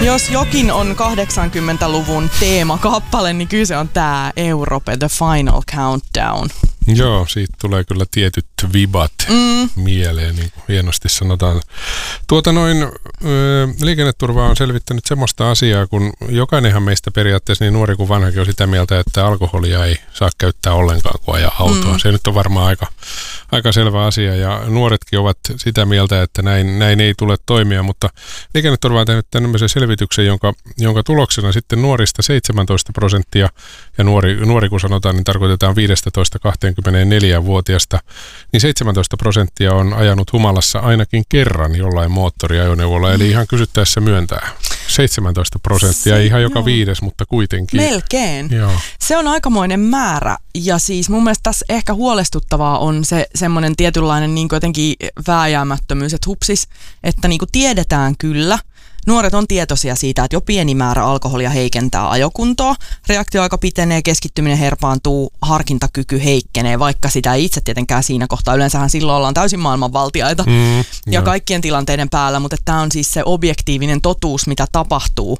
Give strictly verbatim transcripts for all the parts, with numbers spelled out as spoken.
Jos jokin on kahdeksankymmentäluvun teemakappale, niin kyllä se on tää Europe The Final Countdown. Joo, siitä tulee kyllä tietyt vibat mm. mieleen, niin kuin hienosti sanotaan. Tuota noin, ö, liikenneturva on selvittänyt semmoista asiaa, kun jokainenhan meistä periaatteessa, niin nuori kuin vanhakin, on sitä mieltä, että alkoholia ei saa käyttää ollenkaan, kun ajaa autoa. Mm. Se nyt on varmaan aika, aika selvä asia, ja nuoretkin ovat sitä mieltä, että näin, näin ei tule toimia, mutta liikenneturva on tehnyt tämmöisen selvityksen, jonka, jonka tuloksena sitten nuorista seitsemäntoista prosenttia, ja nuori, nuori kun sanotaan, niin tarkoitetaan viisitoista kaksikymmentäneljä-vuotiaasta, niin seitsemäntoista prosenttia on ajanut humalassa ainakin kerran jollain moottoriajoneuvolla, mm. eli ihan kysyttäessä myöntää. seitsemäntoista prosenttia, Se, ihan joka joo. viides, mutta kuitenkin. Melkein. Joo. Se on aikamoinen määrä, ja siis mun mielestä tässä ehkä huolestuttavaa on se semmoinen tietynlainen niin jotenkin vääjäämättömyys, että hupsis, että niin tiedetään kyllä, nuoret on tietoisia siitä, että jo pieni määrä alkoholia heikentää ajokuntoa, reaktioaika pitenee, keskittyminen herpaantuu, harkintakyky heikkenee, vaikka sitä ei itse tietenkään siinä kohtaa. Yleensähän silloin ollaan täysin maailmanvaltiaita mm, ja joo. kaikkien tilanteiden päällä, mutta tämä on siis se objektiivinen totuus, mitä tapahtuu.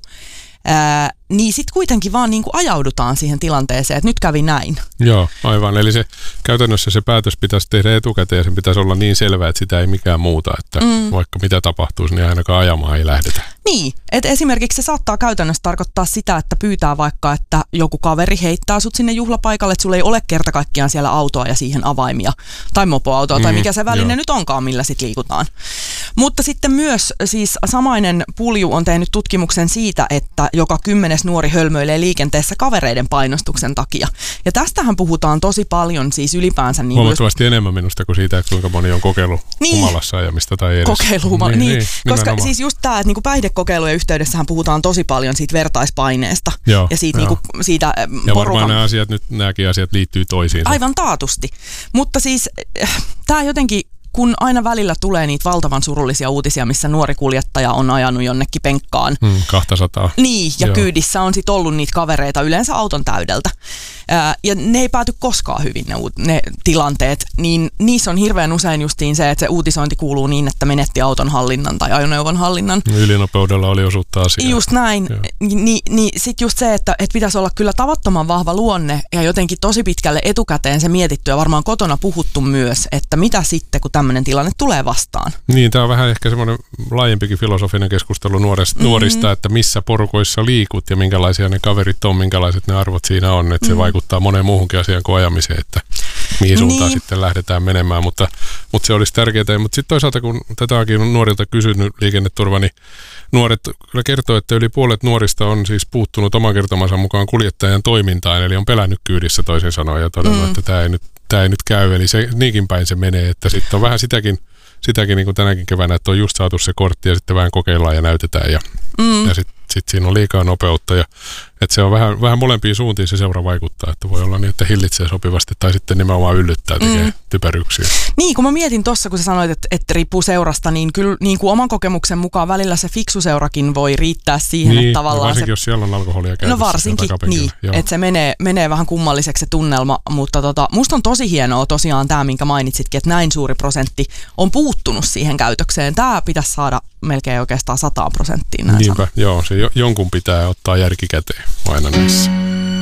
Ää, niin sitten kuitenkin vaan niin kuin ajaudutaan siihen tilanteeseen, että nyt kävi näin. Joo, aivan. Eli se, käytännössä se päätös pitäisi tehdä etukäteen ja sen pitäisi olla niin selvä, että sitä ei mikään muuta, että mm. vaikka mitä tapahtuisi, niin ainakaan ajamaan ei lähdetä. Niin, että esimerkiksi se saattaa käytännössä tarkoittaa sitä, että pyytää vaikka, että joku kaveri heittää sut sinne juhlapaikalle, että sulla ei ole kerta kaikkiaan siellä autoa ja siihen avaimia, tai mopoautoa, mm, tai mikä se väline joo. nyt onkaan, millä sit liikutaan. Mutta sitten myös siis samainen pulju on tehnyt tutkimuksen siitä, että joka kymmenes nuori hölmöilee liikenteessä kavereiden painostuksen takia. Ja tästähän puhutaan tosi paljon siis ylipäänsä. Niin huomattavasti just enemmän minusta kuin siitä, että kuinka moni on kokeillut niin. humalassa ajamista tai edes. Kokeilu humala, niin, niin, niin. Koska nimenomaan. Siis just tämä, että niinku päihdekokeilujen yhteydessähän puhutaan tosi paljon siitä vertaispaineesta. Joo, ja siitä, niinku, siitä ja porukan. Varmaan nämä asiat, nyt nämäkin asiat liittyy toisiinsa. Aivan taatusti. Mutta siis tämä jotenkin, kun aina välillä tulee niitä valtavan surullisia uutisia, missä nuori kuljettaja on ajanut jonnekin penkkaan. Hmm, kaksisataa. Niin, ja Joo. kyydissä on sitten ollut niitä kavereita yleensä auton täydeltä. Ää, ja ne ei pääty koskaan hyvin ne, ne tilanteet, niin niissä on hirveän usein justiin se, että se uutisointi kuuluu niin, että menetti auton hallinnan tai ajoneuvon hallinnan. Ylinopeudella oli osuutta asiaa. Just näin. Ni, ni, niin sitten just se, että et pitäisi olla kyllä tavattoman vahva luonne ja jotenkin tosi pitkälle etukäteen se mietitty ja varmaan kotona puhuttu myös, että mitä sitten, kun tämmöinen tilanne tulee vastaan. Niin, tämä on vähän ehkä semmoinen laajempikin filosofinen keskustelu nuorista, mm-hmm. nuorista, että missä porukoissa liikut ja minkälaisia ne kaverit on, minkälaiset ne arvot siinä on, että se mm-hmm. vaikuttaa moneen muuhunkin asiaan kuin ajamiseen, että mihin suuntaan niin. sitten lähdetään menemään, mutta, mutta se olisi tärkeää. Mutta sitten toisaalta, kun tätäkin on nuorilta kysynyt liikenneturva, niin nuoret kyllä kertoo, että yli puolet nuorista on siis puuttunut oman kertomansa mukaan kuljettajan toimintaan, eli on pelännyt kyydissä toisin sanoen ja todennut, mm. että tämä ei nyt Tämä ei nyt käy, eli se, niinkin päin se menee, että sitten on vähän sitäkin, sitäkin niin kuin tänäkin keväänä, että on just saatu se kortti ja sitten vähän kokeillaan ja näytetään ja, mm. ja sitten sit siinä on liikaa nopeutta ja että se on vähän, vähän molempiin suuntiin se seura vaikuttaa, että voi olla niin, että hillitsee sopivasti tai sitten nimenomaan yllyttää, tekee mm. typeryksiä. Niin, kun mä mietin tuossa, kun sä sanoit, että, että riippuu seurasta, niin kyllä niin kuin oman kokemuksen mukaan välillä se fiksu seurakin voi riittää siihen, niin, että tavallaan varsinkin se, jos siellä on alkoholia käytössä. No varsinkin, niin, että se menee, menee vähän kummalliseksi se tunnelma, mutta tota, musta on tosi hienoa tosiaan tämä, minkä mainitsitkin, että näin suuri prosentti on puuttunut siihen käytökseen. Tämä pitäisi saada melkein oikeastaan sata prosenttia. Niinpä, joo, se jo, jonkun pitää ottaa järki käteen aina näissä.